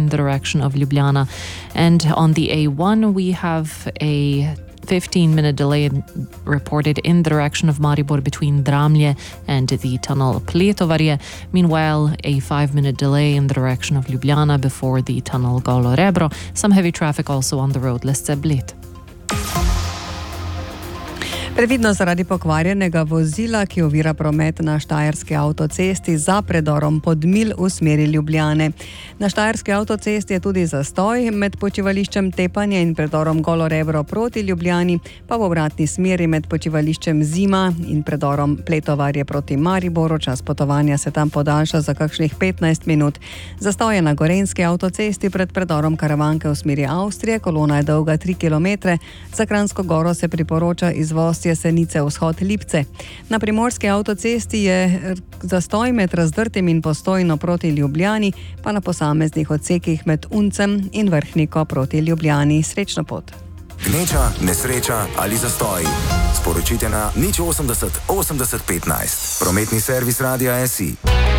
in the direction of Ljubljana. And on the A1, we have a 15-minute delay reported in the direction of Maribor between Dramlje and the tunnel Pletovarje. Meanwhile, a 5-minute delay in the direction of Ljubljana before the tunnel Golo Rebro. Some heavy traffic also on the road Lesce Bled. Previdno zaradi pokvarjenega vozila, ki ovira promet na Štajerski avtocesti za predorom Podmilj v smeri Ljubljane. Na Štajerski avtocesti je tudi zastoj med počivališčem Tepanje in predorom Golo Rebro proti Ljubljani, pa v obratni smeri med počivališčem Zima in predorom Pletovarje proti Mariboru. Čas potovanja se tam podaljša za kakšnih 15 minut. Zastoj je na Gorenjski avtocesti pred predorom Karavanke v smeri Avstrije. Kolona je dolga 3 km. Za Kranjsko Goro se priporoča izvoz Jesenice vzhod Lipce. Na Primorski avtocesti je zastoj med Razdrtim in Postojno proti Ljubljani, pa na posameznih odsekih med Uncem in Vrhniko proti Ljubljani. Srečno pot. Gneča, nesreča ali zastoj. Sporočite na 080 80 15. Prometni servis Radia SI.